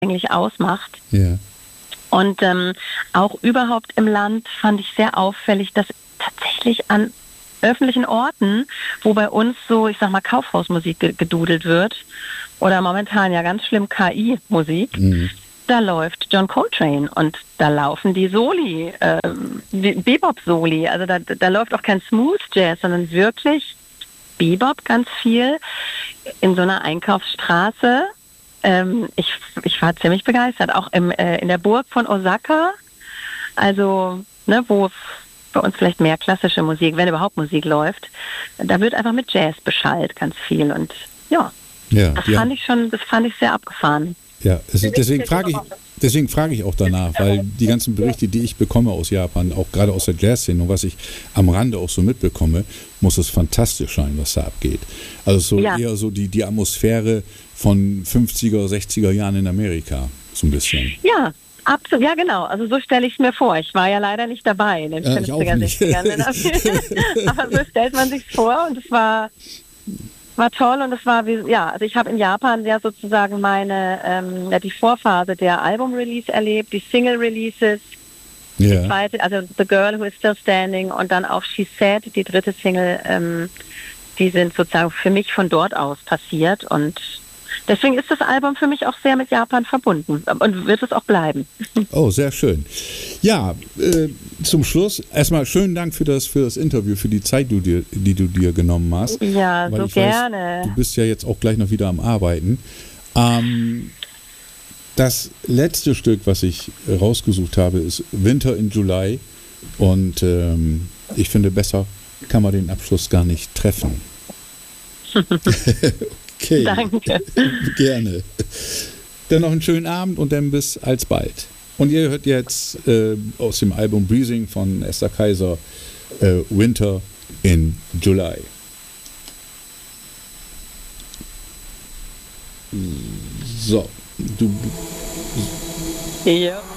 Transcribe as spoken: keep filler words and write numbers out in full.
eigentlich ausmacht. Ja. Und ähm, auch überhaupt im Land fand ich sehr auffällig, dass tatsächlich an öffentlichen Orten, wo bei uns so, ich sag mal, Kaufhausmusik ge- gedudelt wird oder momentan ja ganz schlimm K I-Musik, Mhm. da läuft John Coltrane und da laufen die Soli, ähm, die Bebop-Soli. Also da, da läuft auch kein Smooth-Jazz, sondern wirklich Bebop ganz viel in so einer Einkaufsstraße. Ähm, ich, ich war ziemlich begeistert, auch im, äh, in der Burg von Osaka, also ne, wo bei uns vielleicht mehr klassische Musik, wenn überhaupt Musik läuft, da wird einfach mit Jazz beschallt ganz viel und ja, Ja, das ja. fand ich schon, das fand ich sehr abgefahren. Ja, es ist, deswegen frage ich, deswegen frage ich auch danach, weil die ganzen Berichte, die ich bekomme aus Japan, auch gerade aus der Jazzszene und was ich am Rande auch so mitbekomme, muss es fantastisch sein, was da abgeht. Also so Ja. eher so die, die Atmosphäre von fünfziger, sechziger Jahren in Amerika, so ein bisschen. Ja, absolut, ja genau, also so stelle ich es mir vor. Ich war ja leider nicht dabei in den Ja, ich auch fünfziger, nicht. sechzigern. Aber so stellt man sich vor und es war, war toll und es war, wie, ja, also ich habe in Japan ja sozusagen meine, ähm, ja, die Vorphase der Album-Release erlebt, die Single-Releases, die Ja, zweite, also The Girl Who Is Still Standing und dann auch She Said, die dritte Single, ähm, die sind sozusagen für mich von dort aus passiert und deswegen ist das Album für mich auch sehr mit Japan verbunden und wird es auch bleiben. oh, sehr schön. Ja, äh, zum Schluss erstmal schönen Dank für das, für das Interview, für die Zeit, du dir, die du dir genommen hast. Ja, Weil so ich weiß, gerne. du bist ja jetzt auch gleich noch wieder am Arbeiten. Ähm, das letzte Stück, was ich rausgesucht habe, ist Winter in July. Und ähm, ich finde, besser kann man den Abschluss gar nicht treffen. Okay. Danke. Gerne. Dann noch einen schönen Abend und dann bis alsbald. Und ihr hört jetzt äh, aus dem Album Breezing von Esther Kaiser äh, Winter in July. So, du. Ja.